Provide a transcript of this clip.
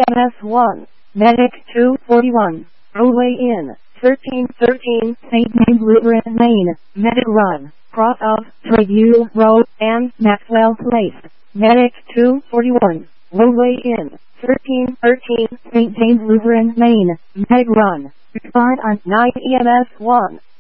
EMS 1, Medic 241, Roadway Inn, 1313, St. James Lutheran Lane, Medic Run, cross of Trevue Road and Maxwell Place, Medic 241, Roadway Inn, 1313, St. James Lutheran Lane, Medic Run, respond on 9 EMS 1.